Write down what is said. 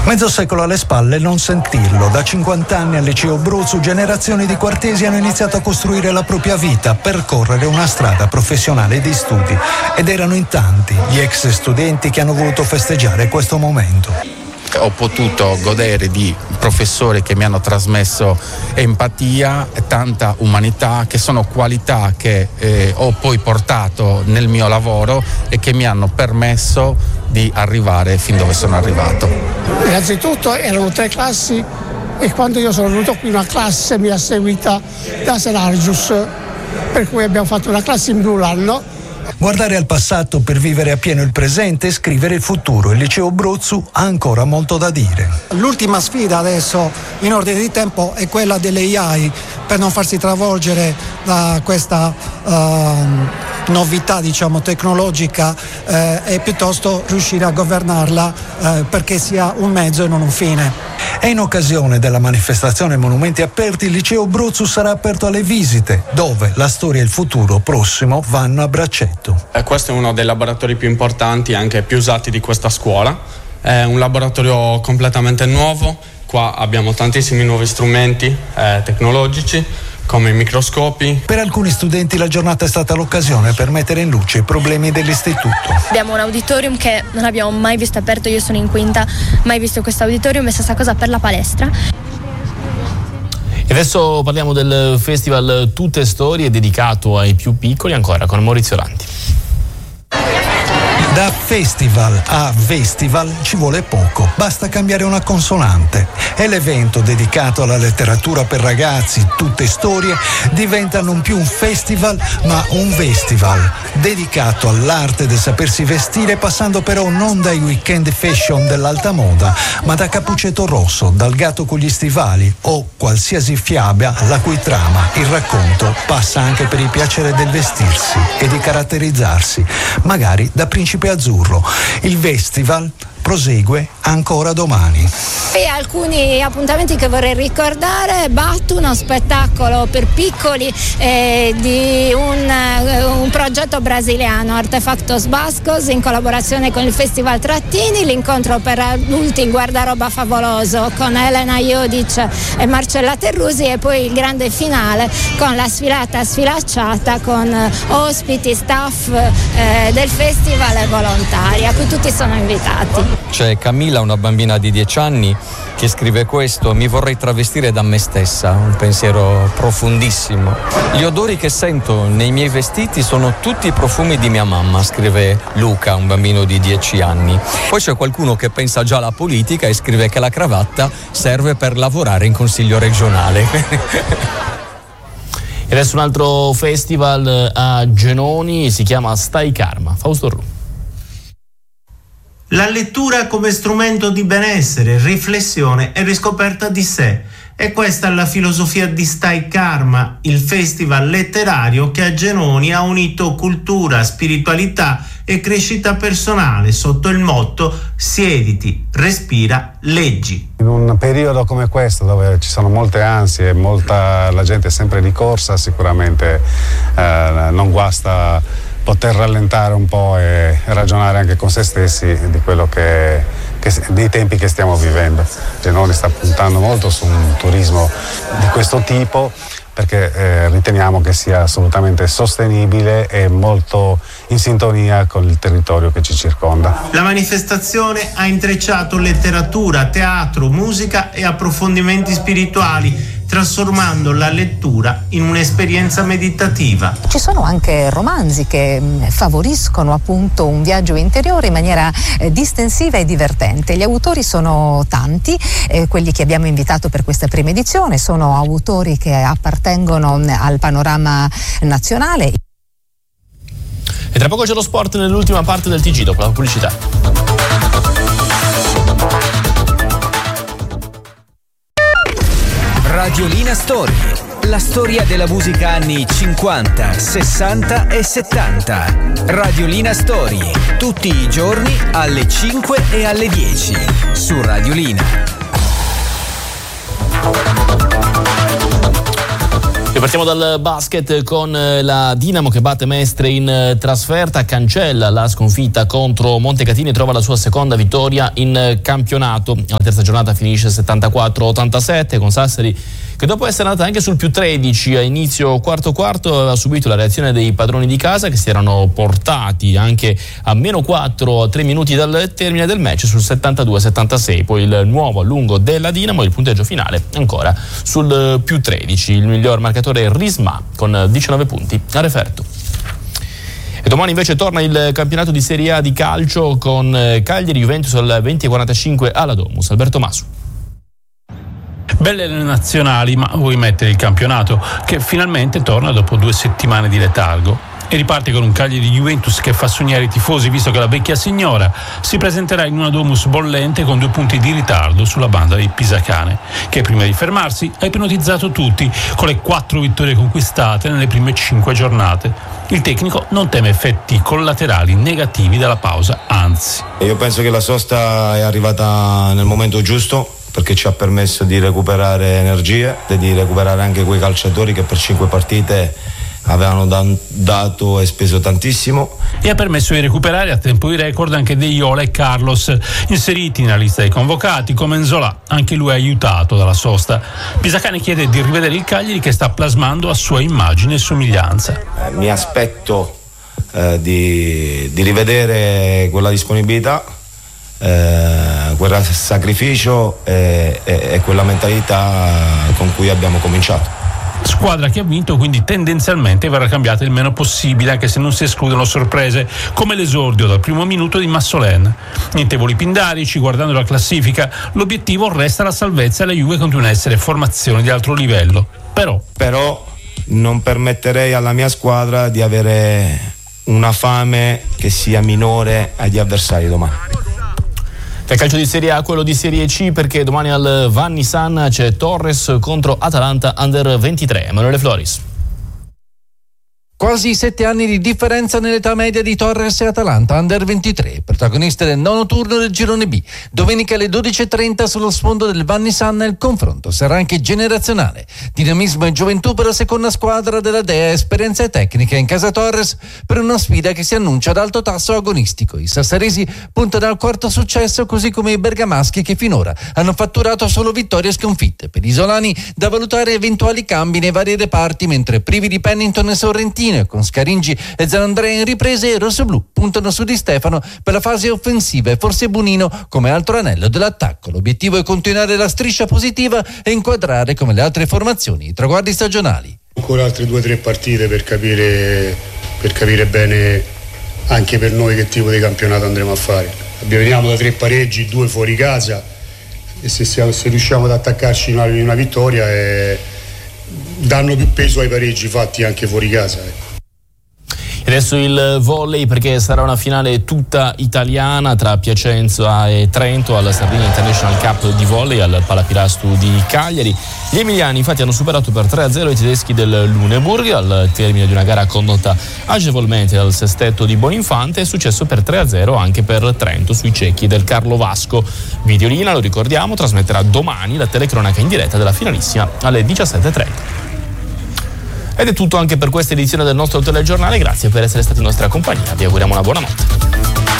Mezzo secolo alle spalle, non sentirlo. Da 50 anni al liceo Bruzzu generazioni di quartesi hanno iniziato a costruire la propria vita, a percorrere una strada professionale di studi. Ed erano in tanti gli ex studenti che hanno voluto festeggiare questo momento. Ho potuto godere di professori che mi hanno trasmesso empatia e tanta umanità, che sono qualità che ho poi portato nel mio lavoro e che mi hanno permesso di arrivare fin dove sono arrivato. Innanzitutto erano 3 classi e quando io sono venuto qui una classe mi ha seguita da Selargius, per cui abbiamo fatto una classe in più l'anno. Guardare al passato per vivere appieno il presente e scrivere il futuro. Il liceo Bruzzu ha ancora molto da dire. L'ultima sfida adesso in ordine di tempo è quella delle AI, per non farsi travolgere da questa novità tecnologica e piuttosto riuscire a governarla perché sia un mezzo e non un fine. E in occasione della manifestazione Monumenti Aperti, il liceo Bruzzu sarà aperto alle visite, dove la storia e il futuro prossimo vanno a braccetto. Questo è uno dei laboratori più importanti e anche più usati di questa scuola. È un laboratorio completamente nuovo. Qua abbiamo tantissimi nuovi strumenti tecnologici, come i microscopi. Per alcuni studenti la giornata è stata l'occasione per mettere in luce i problemi dell'istituto. Abbiamo un auditorium che non abbiamo mai visto aperto, io sono in quinta, mai visto questo auditorium, e stessa cosa per la palestra. E adesso parliamo del festival Tutte Storie dedicato ai più piccoli, ancora con Maurizio Lanti. Da festival a festival ci vuole poco, basta cambiare una consonante. E l'evento dedicato alla letteratura per ragazzi, Tutte Storie, diventa non più un festival ma un festival, dedicato all'arte del sapersi vestire, passando però non dai weekend fashion dell'alta moda, ma da Cappuccetto Rosso, dal Gatto con gli stivali o qualsiasi fiaba la cui trama, il racconto, passa anche per il piacere del vestirsi e di caratterizzarsi, magari da principe azzurro. Il festival prosegue ancora domani. E alcuni appuntamenti che vorrei ricordare: Battu, uno spettacolo per piccoli di un progetto brasiliano, Artefactos Bascos, in collaborazione con il Festival Trattini, l'incontro per adulti Guardaroba Favoloso con Elena Iodic e Marcella Terrusi, e poi il grande finale con la sfilata sfilacciata con ospiti, staff del festival e volontari, a cui tutti sono invitati. C'è Camilla, una bambina di 10 anni, che scrive questo: mi vorrei travestire da me stessa, un pensiero profondissimo. Gli odori che sento nei miei vestiti sono tutti i profumi di mia mamma, scrive Luca, un bambino di 10 anni. Poi c'è qualcuno che pensa già alla politica e scrive che la cravatta serve per lavorare in consiglio regionale. E adesso un altro festival a Genoni, si chiama Stai Karma. Fausto Ru. La lettura come strumento di benessere, riflessione e riscoperta di sé. E questa è la filosofia di Stai Karma, il festival letterario che a Genoni ha unito cultura, spiritualità e crescita personale sotto il motto siediti, respira, leggi. In un periodo come questo, dove ci sono molte ansie, la gente è sempre di corsa, sicuramente non guasta poter rallentare un po' e ragionare anche con se stessi di quello dei tempi che stiamo vivendo. Genoni sta puntando molto su un turismo di questo tipo, perché riteniamo che sia assolutamente sostenibile e molto in sintonia con il territorio che ci circonda. La manifestazione ha intrecciato letteratura, teatro, musica e approfondimenti spirituali, trasformando la lettura in un'esperienza meditativa. Ci sono anche romanzi che favoriscono appunto un viaggio interiore in maniera distensiva e divertente. Gli autori sono tanti, quelli che abbiamo invitato per questa prima edizione sono autori che appartengono al panorama nazionale. E tra poco c'è lo sport nell'ultima parte del TG, dopo la pubblicità. Radiolina Storie, la storia della musica anni 50, 60 e 70. Radiolina Storie, tutti i giorni alle 5 e alle 10 su Radiolina. E Partiamo dal basket con la Dinamo che batte Mestre in trasferta, cancella la sconfitta contro Montecatini e trova la sua seconda vittoria in campionato. La terza giornata finisce 74-87 con Sassari che dopo essere andata anche sul più 13 a inizio quarto aveva subito la reazione dei padroni di casa che si erano portati anche a -4 a 3 minuti dal termine del match sul 72-76. Poi il nuovo a lungo della Dinamo e il punteggio finale ancora sul più 13. Il miglior marcatore è Risma con 19 punti a referto. E domani invece torna il campionato di Serie A di calcio con Cagliari Juventus alle 20:45 alla Domus. Alberto Masu. Belle le nazionali, ma vuoi mettere il campionato che finalmente torna dopo 2 settimane di letargo e riparte con un Cagliari Juventus che fa sognare i tifosi, visto che la vecchia signora si presenterà in una Domus bollente con 2 punti di ritardo sulla banda dei Pisacane, che prima di fermarsi ha ipnotizzato tutti con le 4 vittorie conquistate nelle prime 5 giornate. Il tecnico non teme effetti collaterali negativi dalla pausa, anzi. Io penso che la sosta è arrivata nel momento giusto, perché ci ha permesso di recuperare energie e di recuperare anche quei calciatori che per 5 partite avevano dato e speso tantissimo. E ha permesso di recuperare a tempo di record anche De Iola e Carlos, inseriti nella lista dei convocati, come Nzola, anche lui aiutato dalla sosta. Pisacane chiede di rivedere il Cagliari che sta plasmando a sua immagine e somiglianza. Mi aspetto di rivedere quella disponibilità, quel sacrificio e quella mentalità con cui abbiamo cominciato. Squadra che ha vinto, quindi tendenzialmente verrà cambiata il meno possibile, anche se non si escludono sorprese come l'esordio dal primo minuto di Massolen. Nientevoli pindarici, guardando la classifica, l'obiettivo resta la salvezza e la Juve continua a essere formazione di altro livello. Però non permetterei alla mia squadra di avere una fame che sia minore agli avversari domani. Dal calcio di Serie A quello di Serie C, perché domani al Vanni San c'è Torres contro Atalanta Under 23. Emanuele Floris. Quasi 7 anni di differenza nell'età media di Torres e Atalanta Under 23, protagoniste del 9° turno del girone B. Domenica alle 12:30 sullo sfondo del Vanni San il confronto sarà anche generazionale. Dinamismo e gioventù per la seconda squadra della Dea, esperienza e tecnica in casa Torres per una sfida che si annuncia ad alto tasso agonistico. I sassaresi puntano al 4° successo, così come i bergamaschi che finora hanno fatturato solo vittorie e sconfitte. Per gli isolani da valutare eventuali cambi nei vari reparti, mentre privi di Pennington e Sorrentino, con Scaringi e Zanandrea in riprese, i rossoblù puntano su Di Stefano per la fase offensiva e forse Bunino come altro anello dell'attacco. L'obiettivo è continuare la striscia positiva e inquadrare come le altre formazioni i traguardi stagionali. Ancora altre 2-3 partite per capire bene anche per noi che tipo di campionato andremo a fare. Veniamo da 3 pareggi, 2 fuori casa, e se riusciamo ad attaccarci in una vittoria danno più peso ai pareggi fatti anche fuori casa. Adesso il volley, perché sarà una finale tutta italiana tra Piacenza e Trento al Sardinia International Cup di volley al Palapilastu di Cagliari. Gli emiliani infatti hanno superato per 3-0 i tedeschi del Luneburg al termine di una gara condotta agevolmente dal sestetto di Boninfante. È successo per 3-0 anche per Trento sui cecchi del Carlo Vasco. Videolina, lo ricordiamo, trasmetterà domani la telecronaca in diretta della finalissima alle 17:30. Ed è tutto anche per questa edizione del nostro telegiornale. Grazie per essere stati in nostra compagnia. Vi auguriamo una buona notte.